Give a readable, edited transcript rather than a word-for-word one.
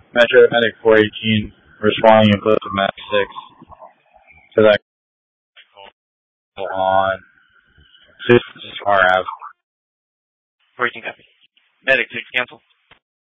Metro Medic 418 responding in close of Mac 6 to that call on 6 RF. 418 copy. Medic 6 cancel.